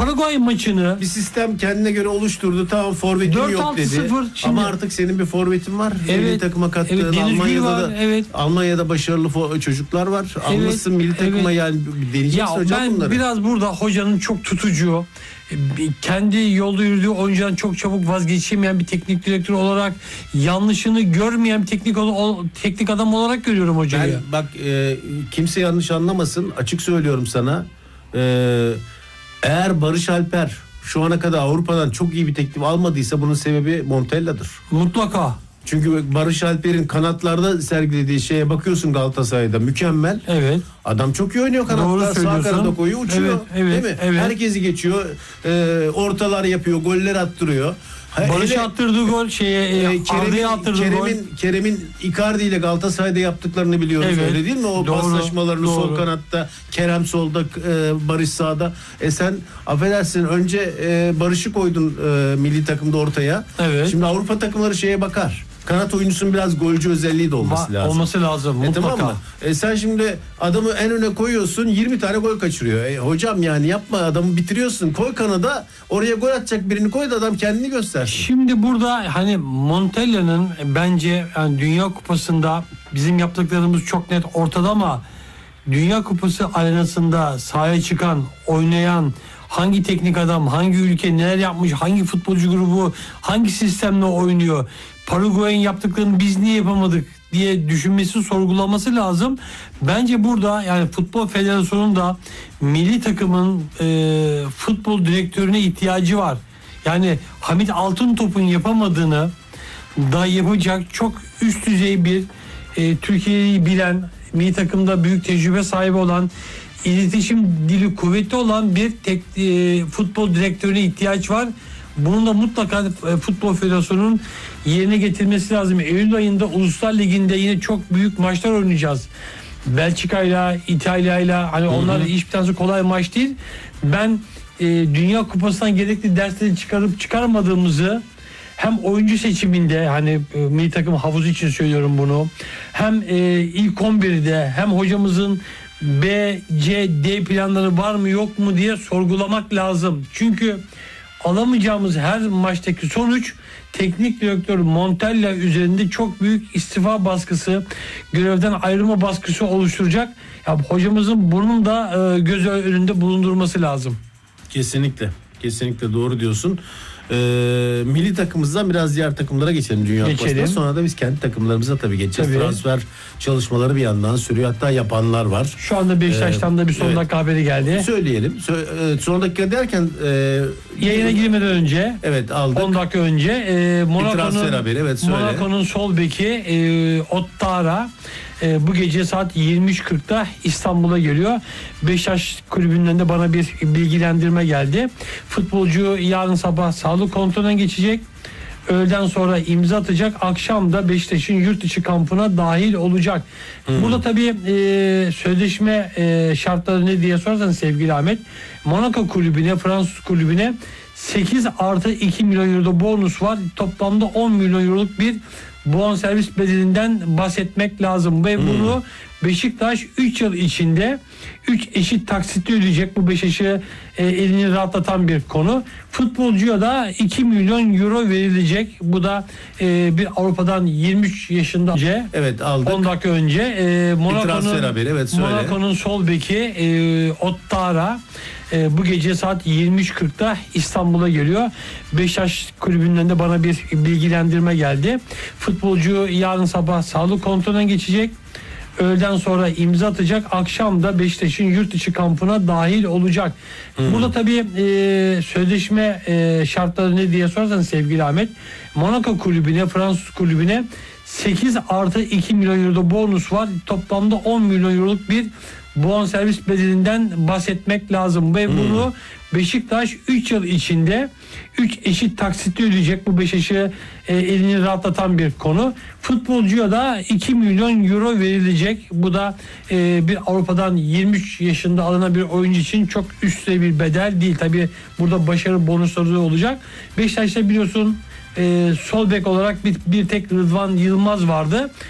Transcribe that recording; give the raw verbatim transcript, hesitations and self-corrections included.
Paraguay maçını bir sistem kendine göre oluşturdu. Tamam, forvetim yok dedi. Şimdi, ama artık senin bir forvetin var. Evet, milli takıma kattığın, evet, Almanya'da var, da evet. Almanya'da başarılı çocuklar var. Evet, almışsın milli takıma, evet. Yani deneyeceksin ya hocam ben bunları. Biraz burada hocanın çok tutucu, kendi yolda yürüdüğü oyuncudan çok çabuk vazgeçemeyen bir teknik direktör olarak, yanlışını görmeyen bir teknik teknik adam olarak görüyorum hocayı. Ben, bak e, kimse yanlış anlamasın, açık söylüyorum sana. E, eğer Barış Alper şu ana kadar Avrupa'dan çok iyi bir teklif almadıysa bunun sebebi Montella'dır. Mutlaka. Çünkü Barış Alper'in kanatlarda sergilediği şeye bakıyorsun, Galatasaray'da mükemmel. Evet. Adam çok iyi oynuyor kanatlar. Sağ kanada koyuyor, uçuyor. Evet, evet, değil mi? Evet. Herkesi geçiyor. E, ortalar yapıyor, goller attırıyor. Barış attırdığı gol şeye e, Arda'ya attırdığı Kerem'in, gol. Kerem'in Icardi ile Galatasaray'da yaptıklarını biliyoruz, evet. Öyle değil mi? O doğru, paslaşmalarını doğru. Sol kanatta, Kerem solda, e, Barış sağda. E sen affedersin, önce e, Barış'ı koydun e, milli takımda ortaya. Evet. Şimdi Avrupa takımları şeye bakar. Kanat oyuncusunun biraz golcü özelliği de olması ba- lazım. Olması lazım e, mutlaka. Tamam mı? E sen şimdi adamı en öne koyuyorsun, yirmi tane gol kaçırıyor. E, hocam yani yapma, adamı bitiriyorsun. Koy kanada, oraya gol atacak birini koy da adam kendini göstersin. Şimdi burada hani Montella'nın bence yani Dünya Kupası'nda bizim yaptıklarımız çok net ortada ama Dünya Kupası arenasında sahaya çıkan, oynayan, hangi teknik adam, hangi ülke neler yapmış, hangi futbolcu grubu hangi sistemle oynuyor, Paraguay'ın yaptıklarını biz niye yapamadık diye düşünmesi, sorgulaması lazım. Bence burada yani Futbol Federasyonu'nun da milli takımın e, futbol direktörüne ihtiyacı var. Yani Hamit Altıntop'un yapamadığını da yapacak çok üst düzey bir e, Türkiye'yi bilen, milli takımda büyük tecrübe sahibi olan, iletişim dili kuvvetli olan bir tek, e, futbol direktörüne ihtiyaç var. Bunun da mutlaka e, Futbol Federasyonu'nun yerine getirmesi lazım. Eylül ayında Uluslar Ligi'nde yine çok büyük maçlar oynayacağız. Belçika'yla, İtalya'yla, hani onlar hiçbir tanesi kolay maç değil. Ben e, Dünya Kupası'ndan gerekli dersleri çıkarıp çıkarmadığımızı hem oyuncu seçiminde, hani e, milli takım havuzu için söylüyorum bunu, hem e, ilk on birde hem hocamızın B, C, D planları var mı yok mu diye sorgulamak lazım. Çünkü alamayacağımız her maçtaki sonuç teknik direktör Montella üzerinde çok büyük istifa baskısı, görevden ayrılma baskısı oluşturacak. Ya hocamızın bunun da e, göz önünde bulundurması lazım. Kesinlikle. Kesinlikle doğru diyorsun. Ee, milli takımımızdan biraz diğer takımlara geçelim Dünya Kupası'nda. Sonra da biz kendi takımlarımıza tabii geçeceğiz. Tabii. Transfer çalışmaları bir yandan sürüyor. Hatta yapanlar var. Şu anda Beşiktaş'tan ee, da bir son evet. dakika haberi geldi. Söyleyelim. Sö- son dakika derken e, yayına girmeden önce, evet, aldık. on dakika önce e, Monaco'nun, haberi, evet, Monaco'nun sol beki e, Ottara e, bu gece saat yirmi üç kırkta İstanbul'a geliyor. Beşiktaş kulübünden de bana bir bilgilendirme geldi. Futbolcu yarın sabah sağlık kontrolünden geçecek. Öğleden sonra imza atacak. Akşam da Beşiktaş'ın yurt dışı kampına dahil olacak. Hmm. Burada tabii e, sözleşme e, şartları ne diye sorarsan sevgili Ahmet, Monaco kulübüne, Fransız kulübüne sekiz artı iki milyon euro bonus var. Toplamda on milyon euroluk bir bonservis bedelinden bahsetmek lazım. Ve hmm. bunu Beşiktaş üç yıl içinde üç eşit taksitle ödeyecek. Bu Beşiktaş'ı e, elini rahatlatan bir konu. Futbolcuya da iki milyon euro verilecek. Bu da e, bir Avrupa'dan yirmi üç yaşında önce, evet, aldık. on dakika önce e, Monaco'nun, haberi, evet, Monaco'nun sol beki e, Ottara e, bu gece saat yirmi üç kırkta İstanbul'a geliyor. Beşiktaş kulübünden de bana bir bilgilendirme geldi. Futbolcu yarın sabah sağlık kontrolünden geçecek. Öğleden sonra imza atacak. Akşam da Beşiktaş'ın yurt dışı kampına dahil olacak. Hmm. Burada tabii e, sözleşme e, şartları ne diye sorarsan sevgili Ahmet, Monaco kulübüne, Fransız kulübüne sekiz artı iki milyon euro bonus var. Toplamda on milyon euroluk bir bonservis bedelinden bahsetmek lazım. Ve hmm. bunu Beşiktaş üç yıl içinde üç eşit taksitle ödeyecek. Bu Beşiktaş'ı e, elini rahatlatan bir konu. Futbolcuya da iki milyon euro verilecek. Bu da e, bir Avrupa'dan yirmi üç yaşında alınan bir oyuncu için çok üst düzey bir bedel değil. Tabii burada başarı bonusları olacak. Beşiktaş'ta biliyorsun e, sol bek olarak bir, bir tek Rıdvan Yılmaz vardı.